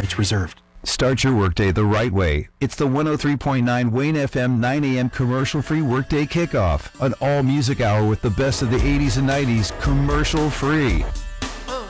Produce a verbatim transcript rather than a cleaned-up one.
rights reserved. Start your workday the right way. It's the one oh three point nine Wayne F M nine a.m. commercial-free workday kickoff. An all-music hour with the best of the eighties and nineties commercial-free.